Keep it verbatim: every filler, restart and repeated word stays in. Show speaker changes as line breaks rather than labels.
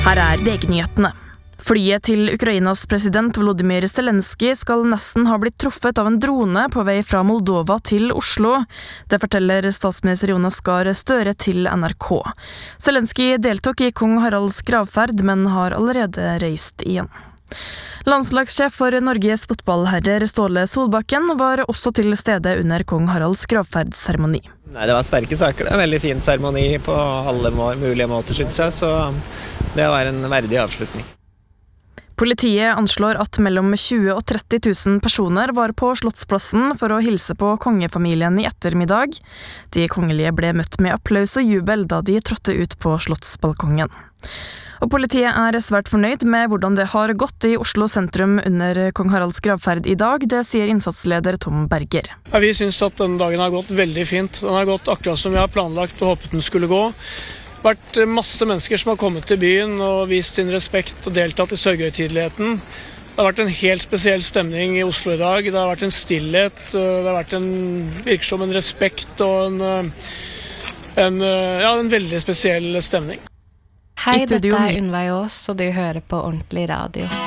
Her er V G-nyhetene. Flyet til Ukrainas president Volodymyr Zelensky skal nesten ha blitt truffet av en drone på vei fra Moldova til Oslo. Det forteller statsminister Jonas Gahr Støre til N R K. Zelensky deltok i kong Haralds gravferd, men har allerede reist igjen. Landslagssjef for Norges fotballherrer Ståle Solbakken var også til stede under kong Haralds gravferdsseremoni.
Nei, det var sterke saker. Det var en veldig fin seremoni på alle mulige måter, synes jeg, så det var en verdig avslutning.
Politiet anslår at mellom tjue og tretti tusen personer var på Slottsplassen for å hilse på kongefamilien i ettermiddag. De kongelige ble møtt med applaus og jubel da de trådte ut på slottsbalkongen. Og politiet er svært fornøyd med hvordan det har gått i Oslo sentrum under kong Haralds gravferd i dag. Det sier innsatsleder Tom Berger.
Ja, vi synes at denne dagen har gått veldig fint. Den har gått akkurat som vi har planlagt og håpet den skulle gå. Det har vært masse mennesker som har kommet til byen og vist sin respekt og deltatt i sørgehøytideligheten. Det har vært en helt spesiell stemning i Oslo i dag. Det har vært en stillhet, det har vært en, virker som en respekt og en, en, ja, en veldig spesiell stemning.
Hei, dette er Unnveig Aas, og du hører på Ordentlig Radio.